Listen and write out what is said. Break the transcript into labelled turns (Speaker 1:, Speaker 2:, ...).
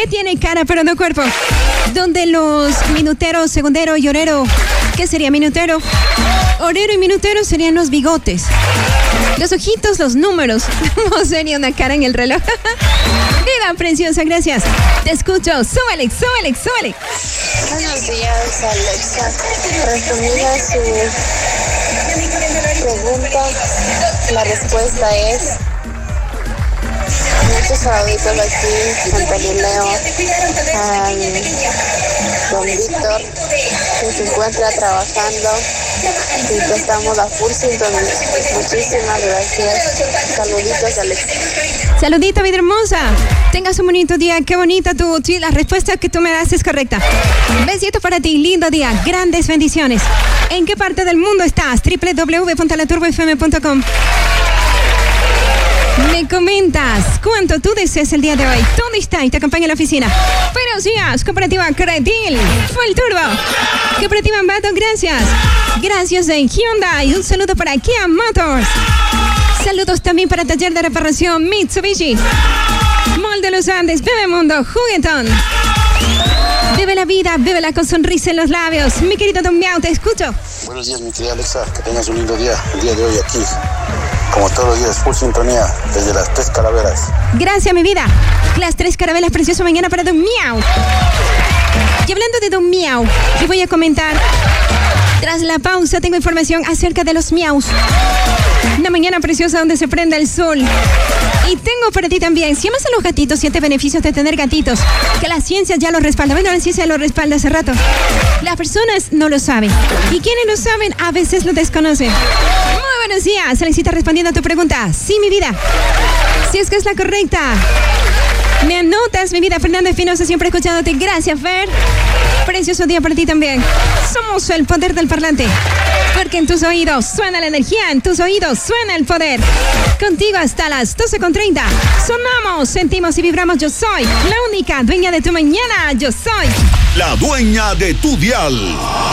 Speaker 1: que tiene cara pero no cuerpo. Donde los minuteros, segundero y orero, ¿qué sería minutero? Orero y minutero serían los bigotes. Los ojitos, los números. No sería una cara en el reloj. Vida preciosa, gracias. Te escucho. Súbele, súbele, súbele.
Speaker 2: Buenos días, Alexa. Resumida su pregunta, la respuesta es muchos saluditos aquí, Santa Lileo, a don Víctor, que se encuentra trabajando y que estamos a full sintonía. Muchísimas gracias. Saluditos, Alexa.
Speaker 1: Saludito, vida hermosa. Tengas un bonito día. Qué bonita tu... Sí, la respuesta que tú me das es correcta. Besito para ti. Lindo día. Grandes bendiciones. ¿En qué parte del mundo estás? www.laturbofm.com. Me comentas cuánto tú deseas el día de hoy. ¿Dónde está? Y te acompaña en la oficina. Buenos días, Cooperativa Cretil. Fue el turbo. Cooperativa Ambato, gracias. Gracias de Hyundai. Un saludo para Kia Motors. Saludos también para Taller de Reparación Mitsubishi. Mall de los Andes, Bebemundo, Juguetón. Vive la vida, vívela con sonrisa en los labios. Mi querido Don Miau, te escucho.
Speaker 3: Buenos días, mi querida Alexa. Que tengas un lindo día. El día de hoy aquí, como todos los días, full sintonía desde las 3 Calaveras.
Speaker 1: Gracias, mi vida. Las 3 carabelas, precioso mañana para Don Miau. Y hablando de Don Miau, te voy a comentar. Tras la pausa tengo información acerca de los miaus. Una mañana preciosa donde se prende el sol. Y tengo para ti también, si amas a los gatitos, 7 beneficios de tener gatitos. Que la ciencia ya lo respalda. Bueno, la ciencia lo respalda hace rato. Las personas no lo saben. Y quienes lo saben, a veces lo desconocen. Muy buenos días, Alexita, respondiendo a tu pregunta. Sí, mi vida. Si es que es la correcta. Me anotas, mi vida. Fernando Espinosa, siempre escuchándote. Gracias, Fer. Precioso día para ti también. Somos el poder del parlante. Porque en tus oídos suena la energía, en tus oídos suena el poder. Contigo hasta las 12:30. Sonamos, sentimos y vibramos. Yo soy la única dueña de tu mañana. Yo soy
Speaker 4: la dueña de tu dial.